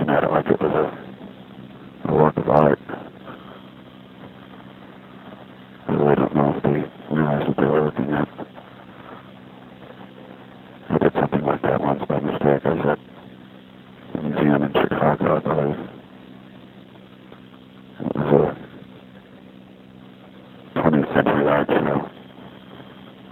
looking at it like it was a work of art. I really don't know if they realized what they were looking at. I did something like that once by mistake. I was at a museum in Chicago, I believe. It was